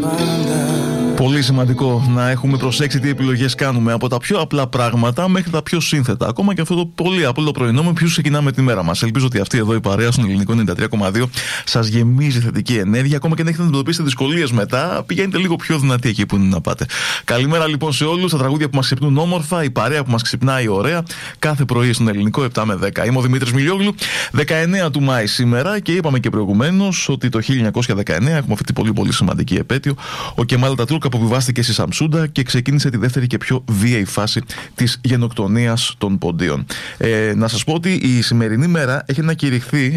Πολύ σημαντικό να έχουμε προσέξει τι επιλογές κάνουμε, από τα πιο απλά πράγματα μέχρι τα πιο σύνθετα. Ακόμα και αυτό το πολύ απλό πρωινό με ποιους ξεκινάμε τη μέρα μας. Ελπίζω ότι αυτή εδώ η παρέα στον Ελληνικό 93,2 σας γεμίζει θετική ενέργεια. Ακόμα και αν έχετε να αντιμετωπίσετε δυσκολίες μετά, πηγαίνετε λίγο πιο δυνατοί εκεί που είναι να πάτε. Καλημέρα λοιπόν σε όλους. Τα τραγούδια που μας ξυπνούν όμορφα, η παρέα που μας ξυπνάει ωραία. Κάθε πρωί στον Ελληνικό 7 με 10. Είμαι ο Δημήτρης Μιλιόγλου. 19 του Μάη σήμερα και είπαμε και προηγουμένως ότι το 1919 έχουμε αυτή την πολύ σημαντική επέτειο. Ο Κεμάλ Ατατούρκ αποβιβάστηκε στη Σαμσούντα και ξεκίνησε τη δεύτερη και πιο βίαιη φάση της γενοκτονίας των Ποντίων. Να σας πω ότι η σημερινή μέρα έχει ανακηρυχθεί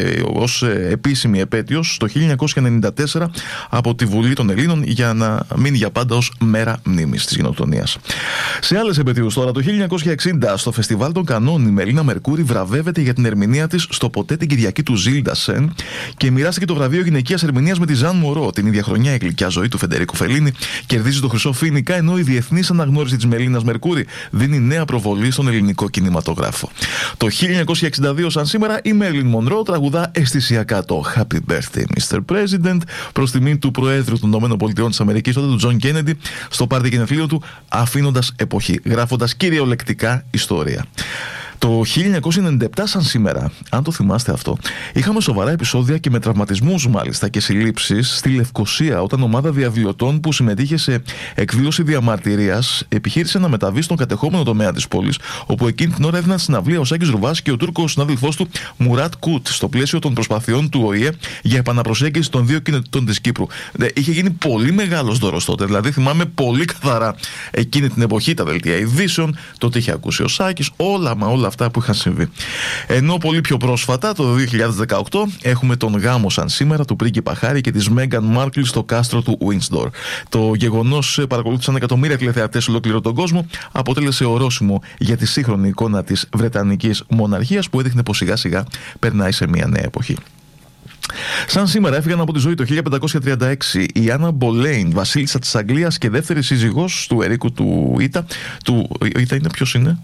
ως επίσημη επέτειος το 1994 από τη Βουλή των Ελλήνων για να μείνει για πάντα ως μέρα μνήμης της γενοκτονίας. Σε άλλες επετείους τώρα, το 1960 στο Φεστιβάλ των Κανών η Μελίνα Μερκούρη βραβεύεται για την ερμηνεία της στο Ποτέ την Κυριακή του Ζίλντα Σεν και μοιράστηκε το βραβείο γυναικείας ερμηνείας με τη Ζαν Μορό. Την ίδια χρονιά η γλυκιά ζωή του Φεντερίκο Φελίνι κερδίζει το χρυσό φοίνικα, ενώ η διεθνής αναγνώριση της Μελίνας Μερκούρη δίνει νέα προβολή στον ελληνικό κινηματογράφο. Το 1962 σαν σήμερα η Μέριλιν Μονρό τραγουδά αισθησιακά το Happy Birthday Mr. President προς τιμή του Προέδρου των ΗΠΑ της Αμερικής, τότε του Τζον Κέννεντι, στο πάρτι γενεθλίων του, αφήνοντας εποχή, γράφοντας κυριολεκτικά ιστορία. Το 1997 σαν σήμερα, αν το θυμάστε αυτό, είχαμε σοβαρά επεισόδια και με τραυματισμούς μάλιστα και συλλήψεις στη Λευκοσία, όταν ομάδα διαδηλωτών που συμμετείχε σε εκδήλωση διαμαρτυρίας επιχείρησε να μεταβεί στον κατεχόμενο τομέα της πόλης, όπου εκείνη την ώρα έδιναν συναυλία ο Σάκης Ρουβάς και ο Τούρκος συνάδελφός του Μουράτ Κουτ στο πλαίσιο των προσπαθειών του ΟΗΕ για επαναπροσέγγιση των δύο κοινοτήτων της Κύπρου. Είχε γίνει πολύ μεγάλος δώρος τότε, δηλαδή θυμάμαι πολύ καθαρά εκείνη την εποχή τα δελτία ειδήσεων, το τι είχε ακούσει ο Σάκης, όλα αυτά που είχαν συμβεί. Ενώ πολύ πιο πρόσφατα, το 2018, έχουμε τον γάμο σαν σήμερα του πρίγκιπα Χάρη και της Μέγαν Μάρκλ στο κάστρο του Windsor. Το γεγονός παρακολούθησαν εκατομμύρια τηλεθεατές σε ολόκληρο τον κόσμο, αποτέλεσε ορόσημο για τη σύγχρονη εικόνα της Βρετανικής μοναρχίας που έδειχνε πως σιγά σιγά περνάει σε μια νέα εποχή. Σαν σήμερα έφυγαν από τη ζωή το 1536 η Άννα Μπολέιν, βασίλισσα της Αγγλίας και δεύτερη σύζυγος του Ερίκου του Ήτα. Ήτα είναι ποιος είναι?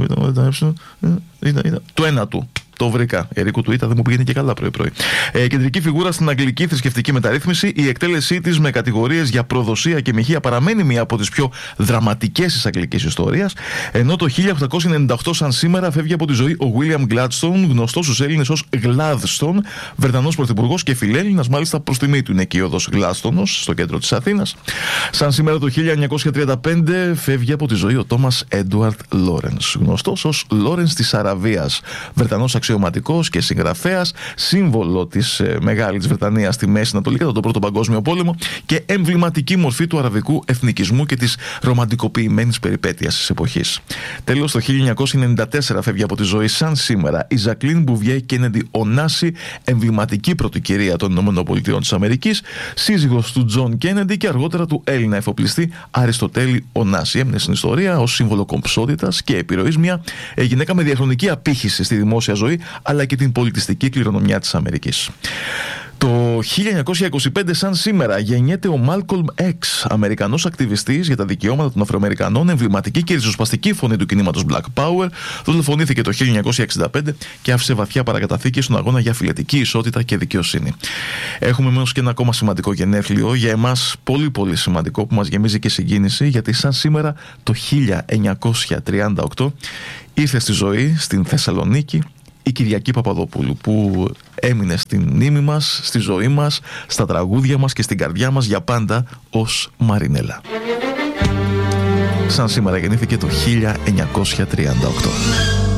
Του ένατου. Το βρήκα. Ερίκου του Ήτα δεν μου πήγαινε και καλά πρωί-πρωί. Κεντρική φιγούρα στην αγγλική θρησκευτική μεταρρύθμιση, η εκτέλεσή της με κατηγορίες για προδοσία και μοιχεία παραμένει μία από τις πιο δραματικές της αγγλικής ιστορίας. Ενώ το 1898 σαν σήμερα φεύγει από τη ζωή ο William Gladstone, γνωστός στους Έλληνες ως Gladstone, Βρετανός πρωθυπουργός και φιλέλληνας, μάλιστα προς τιμή του είναι οικείωδος Gladstone στο κέντρο της Αθήνας. Σαν σήμερα το 1935 φεύγει από τη ζωή ο Τόμας Έντουαρτ Λόρενς, γνωστός ως Λόρενς της Αραβίας, Βρετανός αξιωματικός και συγγραφέας, σύμβολο της Μεγάλης Βρετανίας στη Μέση Ανατολή κατά τον Πρώτο Παγκόσμιο Πόλεμο και εμβληματική μορφή του αραβικού εθνικισμού και της ρομαντικοποιημένης περιπέτειας της εποχής. Τέλος, το 1994 φεύγει από τη ζωή σαν σήμερα η Ζακλίν Μπουβιέ Κέννεντι Ονάσι, εμβληματική πρωτοκυρία των ΗΠΑ της Αμερικής, σύζυγος του Τζον Κέννεντι και αργότερα του Έλληνα εφοπλιστή Αριστοτέλη Ονάσι. Έμεινε στην ιστορία ως σύμβολο κομψότητας και επιρροής, μια γυναίκα με διαχρονική απήχηση στη δημόσια ζωή αλλά και την πολιτιστική κληρονομιά της Αμερικής. Το 1925 σαν σήμερα γεννιέται ο Μάλκολμ Εξ, Αμερικανός ακτιβιστής για τα δικαιώματα των Αφροαμερικανών, εμβληματική και ριζοσπαστική φωνή του κινήματος Black Power. Δολοφονήθηκε το 1965 και άφησε βαθιά παρακαταθήκη στον αγώνα για φιλετική ισότητα και δικαιοσύνη. Έχουμε όμως και ένα ακόμα σημαντικό γενέθλιο, για εμάς πολύ σημαντικό, που μας γεμίζει και συγκίνηση, γιατί σαν σήμερα το 1938 ήρθε στη ζωή στην Θεσσαλονίκη η Κυριακή Παπαδοπούλου, που έμεινε στην μνήμη μας, στη ζωή μας, στα τραγούδια μας και στην καρδιά μας για πάντα ως Μαρινέλα. Σαν σήμερα γεννήθηκε το 1938.